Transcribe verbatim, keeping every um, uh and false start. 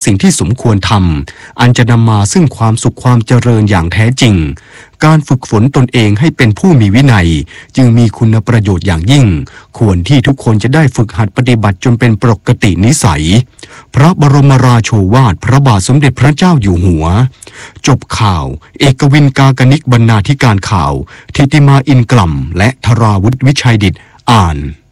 สิ่งที่สมควรทำอันจะนำมาซึ่งความสุขความเจริญอย่างแท้จริงการฝึกฝนตนเองให้เป็นผู้มีวินัยจึงมีคุณประโยชน์อย่างยิ่งควรที่ทุกคนจะได้ฝึกหัดปฏิบัติจนเป็นปกตินิสัยพระบรมราโชวาทพระบาทสมเด็จพระเจ้าอยู่หัวจบข่าวเอกวินกากนิกบรรณาธิการข่าวทิติมาอินกล่ำและธราวุฒิวิชัยดิษฐ์อ่าน